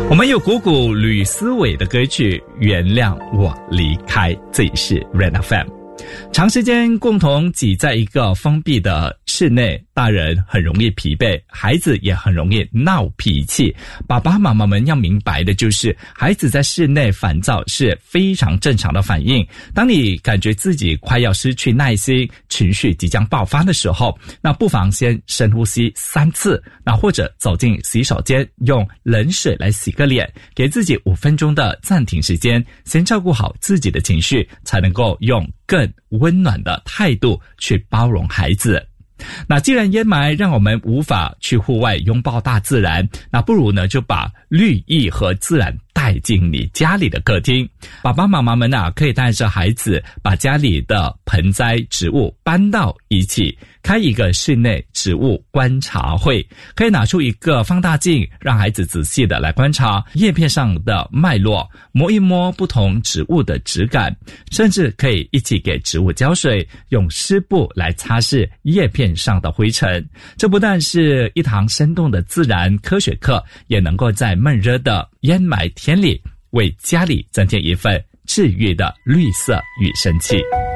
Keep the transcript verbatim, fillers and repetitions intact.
我们有股股吕思伟的歌曲《原谅我离开》，这里是 Rain F M。长时间共同挤在一个封闭的室内，大人很容易疲惫，孩子也很容易闹脾气。爸爸妈妈们要明白的就是，孩子在室内烦躁是非常正常的反应。当你感觉自己快要失去耐心，情绪即将爆发的时候，那不妨先深呼吸三次，那或者走进洗手间，用冷水来洗个脸，给自己五分钟的暂停时间，先照顾好自己的情绪，才能够用更温暖的态度去包容孩子。那既然烟霾让我们无法去户外拥抱大自然，那不如呢就把绿意和自然带进你家里的客厅。爸爸妈妈们啊，可以带着孩子把家里的盆栽植物搬到一起，开一个室内植物观察会，可以拿出一个放大镜，让孩子仔细的来观察叶片上的脉络，摸一摸不同植物的质感，甚至可以一起给植物浇水，用湿布来擦拭叶片上的灰尘。这不但是一堂生动的自然科学课，也能够在闷热的烟霾天里为家里增添一份治愈的绿色与生气。